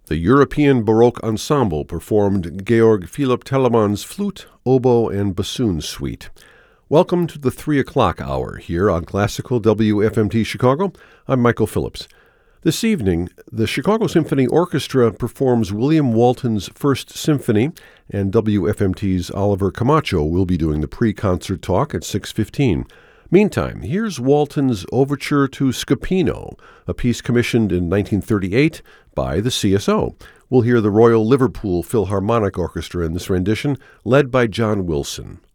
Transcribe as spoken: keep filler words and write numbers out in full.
The European Baroque Ensemble performed Georg Philipp Telemann's Flute, Oboe, and Bassoon Suite. Welcome to the three o'clock hour here on Classical W F M T Chicago. I'm Michael Phillips. This evening, the Chicago Symphony Orchestra performs William Walton's First Symphony, and W F M T's Oliver Camacho will be doing the pre-concert talk at six fifteen. Meantime, here's Walton's Overture to Scapino, a piece commissioned in nineteen thirty-eight by the C S O. We'll hear the Royal Liverpool Philharmonic Orchestra in this rendition, led by John Wilson.